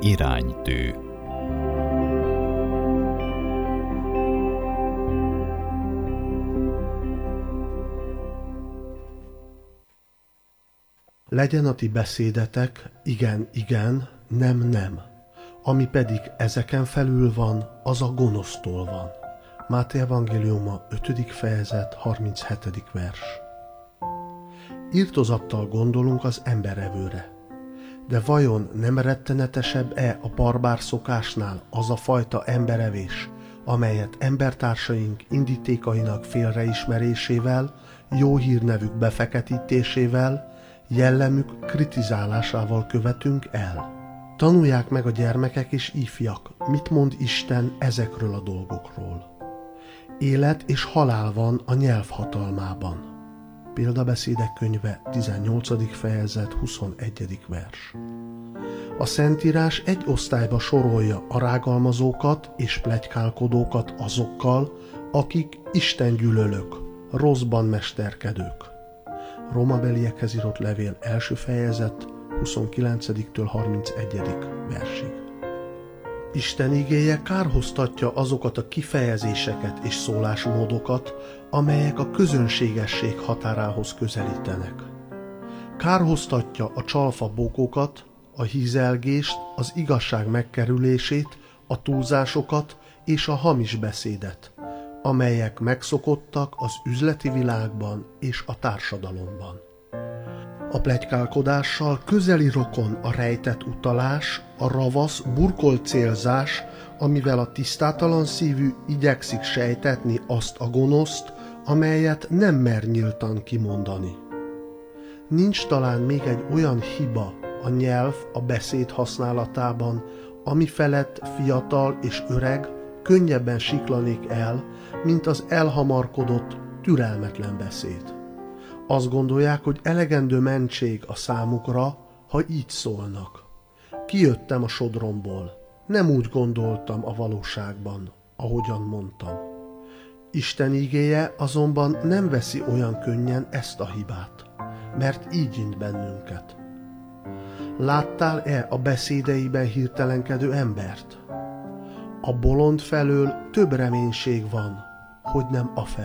Iránytű. Legyen a ti beszédetek igen, igen, nem, nem. Ami pedig ezeken felül van, az a gonosztól van. Máté evangéliuma 5. fejezet 37. vers. Irtozattal gondolunk az emberevőre. De vajon nem rettenetesebb-e a barbár szokásnál az a fajta emberevés, amelyet embertársaink indítékainak félreismerésével, jó hírnevük befeketítésével, jellemük kritizálásával követünk el? Tanulják meg a gyermekek és ifjak, mit mond Isten ezekről a dolgokról. Élet és halál van a nyelv hatalmában. Példabeszédek könyve 18. fejezet 21. vers. A Szentírás egy osztályba sorolja a rágalmazókat és pletykálkodókat azokkal, akik istengyűlölők, rosszban mesterkedők. Rómabeliekhez írott levél 1. fejezet 29-től 31. versig. Isten igéje kárhoztatja azokat a kifejezéseket és szólásmódokat, amelyek a közönségesség határához közelítenek. Kárhoztatja a csalfabókokat, a hízelgést, az igazság megkerülését, a túlzásokat és a hamis beszédet, amelyek megszokottak az üzleti világban és a társadalomban. A pletykálkodással közeli rokon a rejtett utalás, a ravasz, burkolt célzás, amivel a tisztátalan szívű igyekszik sejtetni azt a gonoszt, amelyet nem mer nyíltan kimondani. Nincs talán még egy olyan hiba a nyelv, a beszéd használatában, ami felett fiatal és öreg könnyebben siklanék el, mint az elhamarkodott, türelmetlen beszéd. Azt gondolják, hogy elegendő mentség a számukra, ha így szólnak. Kijöttem a sodromból, nem úgy gondoltam a valóságban, ahogyan mondtam. Isten igéje azonban nem veszi olyan könnyen ezt a hibát, mert így int bennünket. Láttál-e a beszédeiben hirtelenkedő embert? A bolond felől több reménység van, hogy nem afelől.